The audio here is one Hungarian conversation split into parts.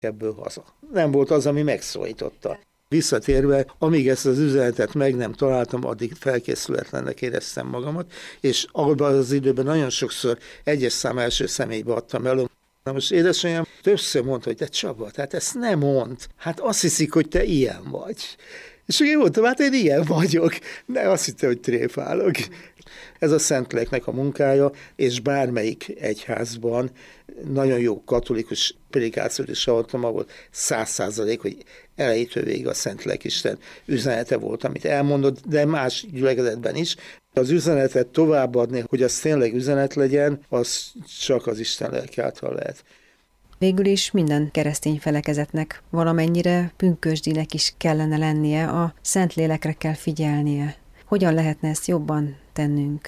ebből haza. Nem volt az, ami megszólította. Visszatérve, amíg ezt az üzenetet meg nem találtam, addig felkészületlennek éreztem magamat, és abban az időben nagyon sokszor egyes szám első személybe adtam elő. Na most édesanyám többször mondta, hogy te Csaba, tehát ezt nem mondd. Hát azt hiszik, hogy te ilyen vagy. És én mondtam, hát én ilyen vagyok. De azt hittem, hogy tréfálok. Ez a Szentléleknek a munkája, és bármelyik egyházban nagyon jó katolikus prédikációt is hallottam, ahol 100%, hogy elejétől végig a Szentlélek Isten üzenete volt, amit elmondott, de más gyülekezetben is. Az üzenetet továbbadni, hogy az tényleg üzenet legyen, az csak az Isten lelke által lehet. Végül is minden keresztény felekezetnek valamennyire pünkösdinek is kellene lennie, a Szentlélekre kell figyelnie. Hogyan lehetne ezt jobban tennünk?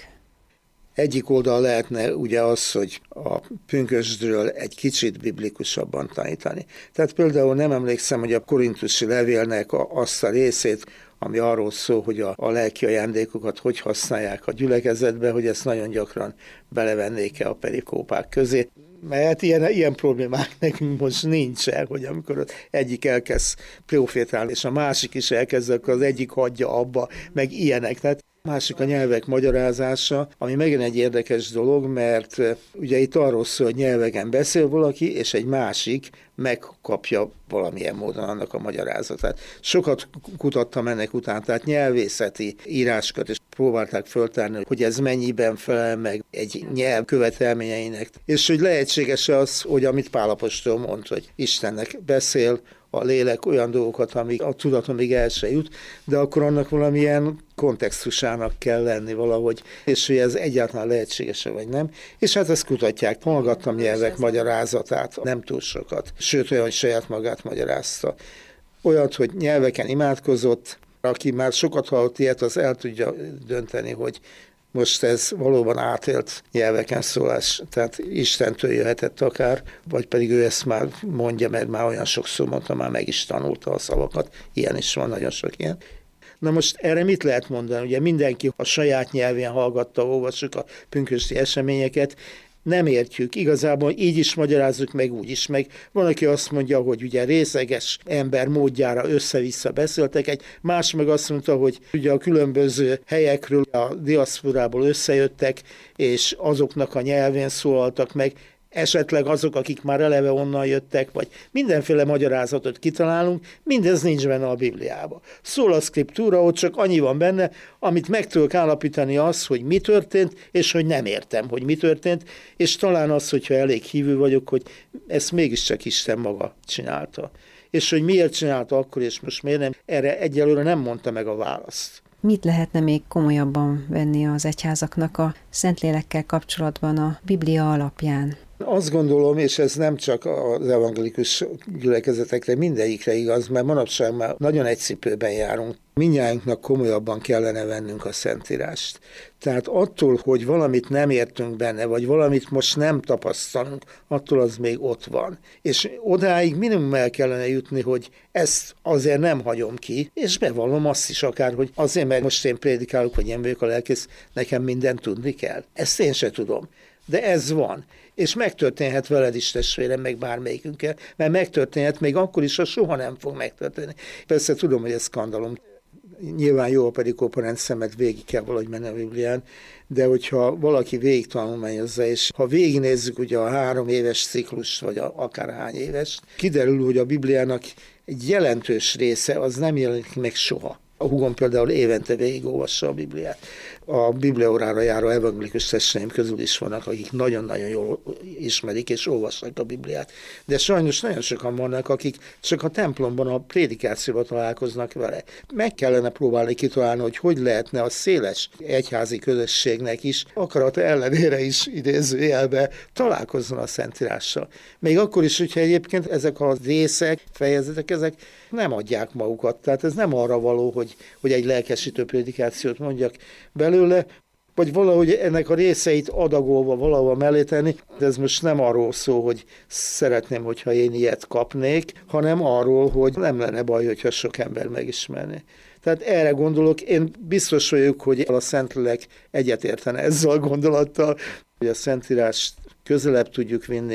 Egyik oldal lehetne ugye az, hogy a pünkösdről egy kicsit biblikusabban tanítani. Tehát például nem emlékszem, hogy a korintusi levélnek azt a részét, ami arról szól, hogy a lelki ajándékokat hogy használják a gyülekezetbe, hogy ezt nagyon gyakran belevennék-e a perikópák közé. Mert ilyen problémák nekünk most nincsen, hogy amikor egyik elkezd profétálni, és a másik is elkezd, akkor az egyik hagyja abba, meg ilyenek. Tehát másik a nyelvek magyarázása, ami megint egy érdekes dolog, mert ugye itt arról szól, hogy nyelveken beszél valaki, és egy másik megkapja valamilyen módon annak a magyarázatát. Sokat kutattam ennek után, tehát nyelvészeti írásokat, és próbálták föltárni, hogy ez mennyiben felel meg egy nyelv követelményeinek. És hogy lehetséges az, hogy amit Pál apostol mond, hogy Istennek beszél, a lélek olyan dolgokat, amik a tudatomig el se jut, de akkor annak valamilyen kontextusának kell lenni valahogy, és hogy ez egyáltalán lehetséges vagy nem. És hát ezt kutatják. Hallgattam nyelvek magyarázatát, nem túl sokat. Sőt, olyan, hogy saját magát magyarázta. Olyat, hogy nyelveken imádkozott, aki már sokat hallott ilyet, az el tudja dönteni, hogy most ez valóban átélt nyelveken szólás, tehát Istentől jöhetett akár, vagy pedig ő ezt már mondja, mert már olyan sokszor mondta, már meg is tanulta a szavakat. Ilyen is van, nagyon sok ilyen. Na most erre mit lehet mondani? Ugye mindenki a saját nyelvén hallgatta, olvassuk a pünkösdi eseményeket, nem értjük. Igazából így is magyarázzuk, meg úgy is. Meg van, aki azt mondja, hogy ugye részeges ember módjára össze-vissza beszéltek, egy más meg azt mondta, hogy ugye a különböző helyekről, a diaszporából összejöttek, és azoknak a nyelvén szólaltak meg, esetleg azok, akik már eleve onnan jöttek, vagy mindenféle magyarázatot kitalálunk, mindez nincs benne a Bibliában. Szól a szkriptúra, ott csak annyi van benne, amit meg tudok állapítani az, hogy mi történt, és hogy nem értem, hogy mi történt, és talán az, hogyha elég hívő vagyok, hogy ezt mégiscsak Isten maga csinálta. És hogy miért csinálta akkor, és most miért nem, erre egyelőre nem mondta meg a választ. Mit lehetne még komolyabban venni az egyházaknak a Szentlélekkel kapcsolatban a Biblia alapján? Azt gondolom, és ez nem csak az evangelikus gyülekezetekre, mindegyikre igaz, mert manapság már nagyon egy cipőben járunk. Mindnyájunknak komolyabban kellene vennünk a Szentírást. Tehát attól, hogy valamit nem értünk benne, vagy valamit most nem tapasztalunk, attól az még ott van. És odáig minimum el kellene jutni, hogy ezt azért nem hagyom ki, és bevallom azt is akár, hogy azért, mert most én prédikálok, vagy én vagyok a lelkész, nekem mindent tudni kell. Ezt én se tudom. De ez van. És megtörténhet veled is, testvérem, meg bármelyikünkkel, mert megtörténhet még akkor is, ha soha nem fog megtörténni. Persze tudom, hogy ez skandalom. Nyilván jó a perikópa rendszemet végig kell valahogy menni a Biblián, de hogyha valaki végig tanulmányozza, és ha végignézzük ugye a 3 éves ciklust, vagy akárhány éves, kiderül, hogy a Bibliának egy jelentős része az nem jelenik meg soha. A húgom például évente végigolvassa a Bibliát. A bibliaórára járó evangelikus testvéreim közül is vannak, akik nagyon-nagyon jól ismerik és olvasnak a Bibliát. De sajnos nagyon sokan vannak, akik csak a templomban, a prédikációban találkoznak vele. Meg kellene próbálni kitalálni, hogy lehetne a széles egyházi közösségnek is, akarata ellenére is idézőjelbe találkozzon a Szentírással. Még akkor is, hogyha egyébként ezek a részek, fejezetek, ezek nem adják magukat. Tehát ez nem arra való, hogy egy lelkesítő prédikációt mondjak belőle, vagy valahogy ennek a részeit adagolva valahol mellé tenni, de ez most nem arról szól, hogy szeretném, hogyha én ilyet kapnék, hanem arról, hogy nem lenne baj, hogyha sok ember megismerné. Tehát erre gondolok, én biztos vagyok, hogy a Szentlélek egyetértene ezzel a gondolattal, hogy a Szentírást közelebb tudjuk vinni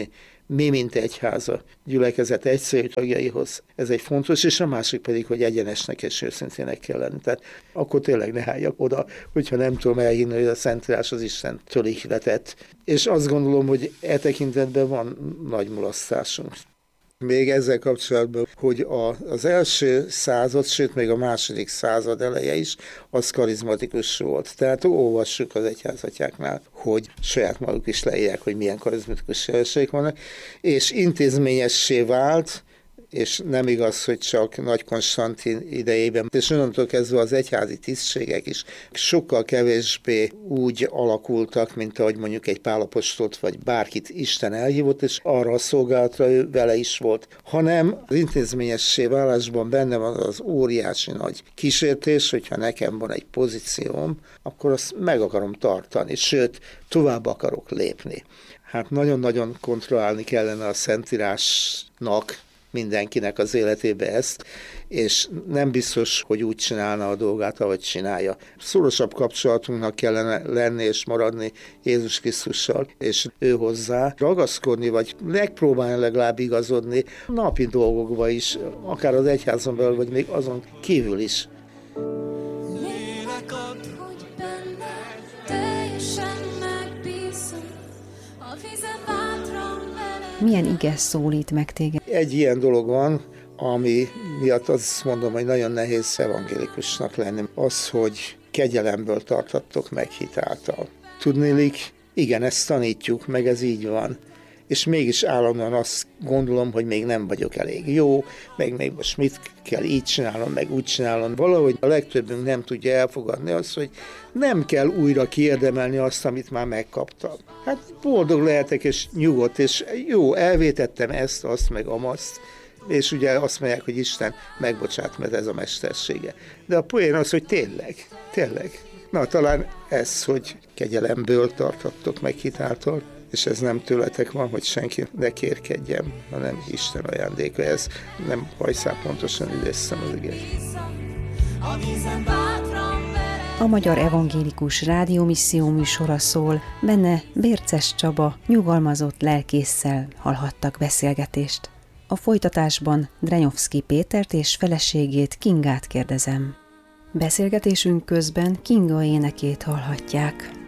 mi, mint egyház a gyülekezet egyszerű tagjaihoz. Ez egy fontos, és a másik pedig, hogy egyenesnek és őszintének kell lenni. Tehát akkor tényleg ne álljak oda, hogyha nem tudom elhinni, hogy a Szentírás az Istentől ihletett. És azt gondolom, hogy e tekintetben van nagy mulasztásunk. Még ezzel kapcsolatban, hogy az első század, sőt még a második század eleje is, az karizmatikus volt. Tehát olvassuk az egyházatjáknál, hogy saját maguk is leírják, hogy milyen karizmatikus jelenségek vannak, és intézményessé vált, és nem igaz, hogy csak Nagy Konstantin idejében, és onnantól kezdve az egyházi tisztségek is sokkal kevésbé úgy alakultak, mint ahogy mondjuk egy Pál apostolt, vagy bárkit Isten elhívott, és arra a szolgálatra ő vele is volt, hanem az intézményessé válásban benne van az óriási nagy kísértés, hogyha nekem van egy pozícióm, akkor azt meg akarom tartani, sőt, tovább akarok lépni. Hát nagyon-nagyon kontrollálni kellene a Szentírásnak, mindenkinek az életébe ezt, és nem biztos, hogy úgy csinálna a dolgát, ahogy csinálja. Szorosabb kapcsolatunknak kellene lenni és maradni Jézus Krisztussal, és ő hozzá ragaszkodni, vagy megpróbálni legalább igazodni napi dolgokba is, akár az egyházon belül, vagy még azon kívül is. Milyen ige szólít meg téged? Egy ilyen dolog van, ami miatt azt mondom, hogy nagyon nehéz evangélikusnak lenni. Az, hogy kegyelemből tartattok meg hit által. Tudniillik, igen, ezt tanítjuk, meg ez így van. És mégis állandóan azt gondolom, hogy még nem vagyok elég jó, meg még most mit kell így csinálnom, meg úgy csinálnom. Valahogy a legtöbbünk nem tudja elfogadni azt, hogy nem kell újra kiérdemelni azt, amit már megkaptam. Hát boldog lehetek, és nyugodt, és jó, elvétettem ezt, azt, meg amazt, és ugye azt mondják, hogy Isten megbocsát, mert ez a mestersége. De a poén az, hogy tényleg. Na, talán ez, hogy kegyelemből tartattok meg hitáltal, és ez nem tőletek van, hogy senki ne kérkedjen, hanem Isten ajándéka. Ez nem hajszál pontosan idéztem az igét. A Magyar Evangélikus Rádiómisszió műsora szól, benne Bérces Csaba nyugalmazott lelkésszel hallhattak beszélgetést. A folytatásban Drenyovszky Pétert és feleségét, Kingát kérdezem. Beszélgetésünk közben Kinga énekét hallhatják.